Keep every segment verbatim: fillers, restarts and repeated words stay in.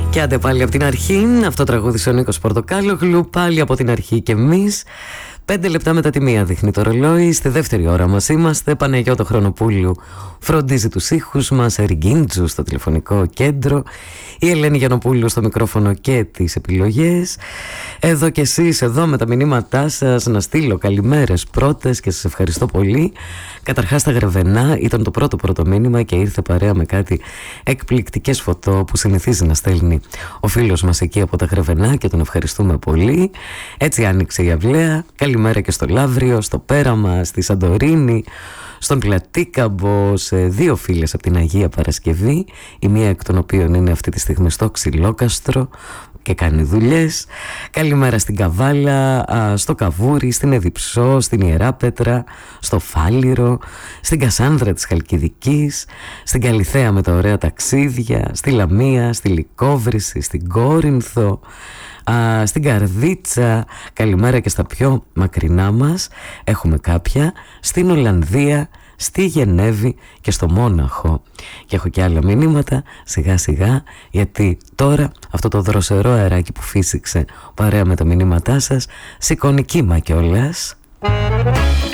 Και άντε πάλι από την αρχή. Αυτό τραγούδισε ο Νίκος Πορτοκάλογλου. Πάλι από την αρχή κι εμείς. Πέντε λεπτά μετά τη μία δείχνει το ρολόι. Στη δεύτερη ώρα μας είμαστε. Παναγιώτο Χρονοπούλου φροντίζει τους ήχους μας. Εργκίντζου στο τηλεφωνικό κέντρο. Η Ελένη Γιαννοπούλου στο μικρόφωνο και τις επιλογές. Εδώ κι εσείς εδώ με τα μηνύματά σας. Να στείλω καλημέρες πρώτες και σας ευχαριστώ πολύ. Καταρχάς τα Γρεβενά ήταν το πρώτο πρώτο μήνυμα και ήρθε παρέα με κάτι εκπληκτικές φωτό που συνηθίζει να στέλνει ο φίλος μας εκεί από τα Γρεβενά και τον ευχαριστούμε πολύ. Έτσι άνοιξε η αυλαία. Καλημέρα και στο Λαύριο, στο Πέραμα, στη Σαντορίνη, στον Πλατίκαμπο, σε δύο φίλες από την Αγία Παρασκευή, η μία εκ των οποίων είναι αυτή τη στιγμή στο Ξυλόκαστρο και κάνει δουλειές. Καλημέρα στην Καβάλα, στο Καβούρι, στην Εδιψό, στην Ιεράπετρα, στο Φάληρο, στην Κασάνδρα της Χαλκιδικής, στην Καλιθέα με τα ωραία ταξίδια, στη Λαμία, στη Λυκόβρηση, στην Κόρινθο, Α, στην Καρδίτσα. Καλημέρα και στα πιο μακρινά μας. Έχουμε κάποια στην Ολλανδία, στη Γενέβη και στο Μόναχο. Και έχω και άλλα μηνύματα σιγά σιγά, γιατί τώρα αυτό το δροσερό αεράκι που φύσηξε παρέα με τα μηνύματά σας σηκώνει κύμα κιόλας.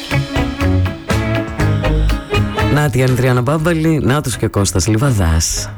Νάτι Ανδριάνα Μπάμπαλη, Νάτος και Κώστας Λιβαδάς.